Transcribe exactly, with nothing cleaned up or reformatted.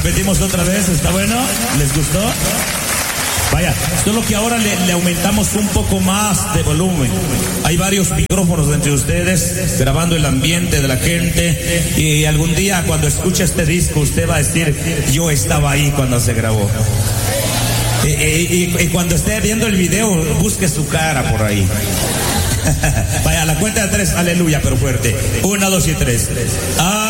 repetimos otra vez, ¿está bueno? ¿Les gustó? Vaya, solo que ahora le, le aumentamos un poco más de volumen. Hay varios micrófonos entre ustedes grabando el ambiente de la gente, y algún día cuando escuche este disco usted va a decir, yo estaba ahí cuando se grabó. Y, y, y, y cuando esté viendo el video, busque su cara por ahí. Vaya, a la cuenta de tres, aleluya, pero fuerte. Una, dos y tres. Ah.